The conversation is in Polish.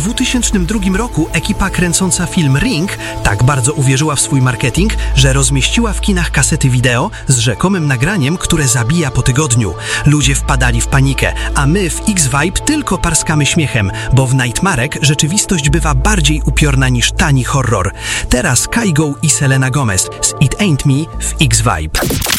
2002 roku ekipa kręcąca film Ring tak bardzo uwierzyła w swój marketing, że rozmieściła w kinach kasety wideo z rzekomym nagraniem, które zabija po tygodniu. Ludzie wpadali w panikę, a my w X-Vibe tylko parskamy śmiechem, bo w Nightmarek rzeczywistość bywa bardziej upiorna niż tani horror. Teraz Kygo i Selena Gomez z It Ain't Me w X-Vibe.